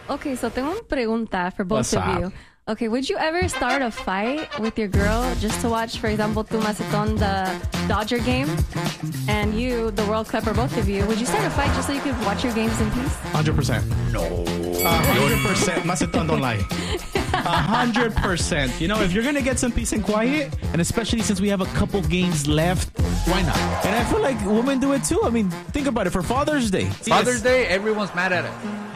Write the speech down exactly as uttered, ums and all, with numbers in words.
Okay, so tengo una pregunta for both What's of up? you. Okay, would you ever start a fight with your girl just to watch, for example, tu Maceton, the Dodger game, and you, the World Cup, or both of you? Would you start a fight just so you could watch your games in peace? one hundred percent. No. one hundred percent. Maceton don't lie. one hundred percent. You know, if you're going to get some peace and quiet, and especially since we have a couple games left, why not? And I feel like women do it too. I mean, think about it. For Father's Day. Father's Day, everyone's mad at it.